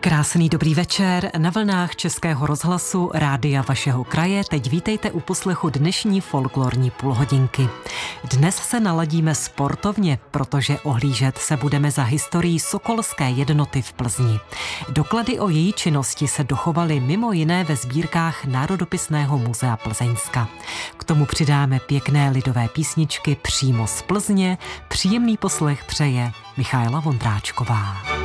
Krásný dobrý večer na vlnách Českého rozhlasu Rádia vašeho kraje. Teď vítejte u poslechu dnešní folklorní půlhodinky. Dnes se naladíme sportovně, protože ohlížet se budeme za historií Sokolské jednoty v Plzni. Doklady o její činnosti se dochovaly mimo jiné ve sbírkách Národopisného muzea Plzeňska. K tomu přidáme pěkné lidové písničky přímo z Plzně. Příjemný poslech přeje Michaela Vondráčková.